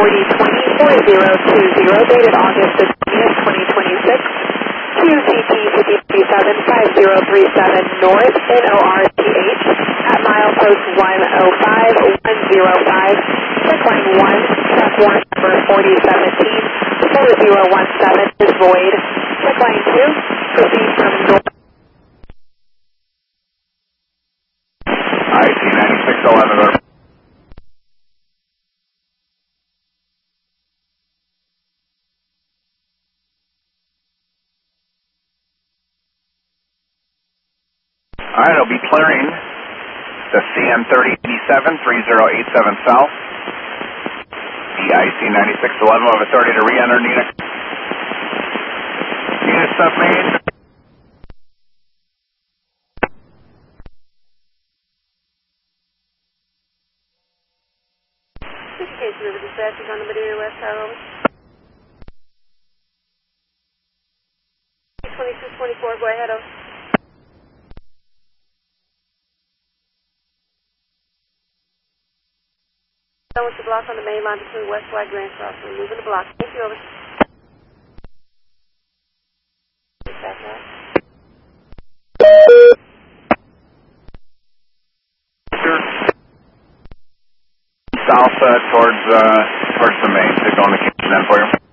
4020, dated August the 20th, 2026. QCT 575037 North, NORTH, at milepost 105105, check line 1, truck 1, number 4017, 4017 is void. Check line 2, proceed from north. IC 9611. Alright, it'll be clearing the CM 3087, 3087 south. The IC 9611 will have authority to re-enter Nina. Nina submain. This case river dispatch is on the Madeira West Tower, over. 2224, go ahead, over. Done with the block on the main line between West White Grand Cross. We're moving the block. Thank you, over. Dispatch, all right. South towards the main. They're going to keep them for you.